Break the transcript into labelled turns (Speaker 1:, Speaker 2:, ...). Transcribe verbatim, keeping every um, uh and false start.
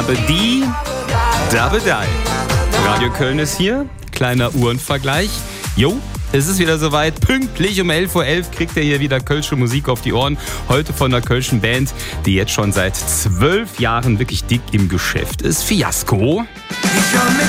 Speaker 1: Die Dabedei. Radio Köln ist hier. Kleiner Uhrenvergleich. Jo, es ist wieder soweit. Pünktlich um elf Uhr elf kriegt ihr hier wieder kölsche Musik auf die Ohren. Heute von einer kölschen Band, die jetzt schon seit zwölf Jahren wirklich dick im Geschäft ist. Fiasko.
Speaker 2: Ich komm mit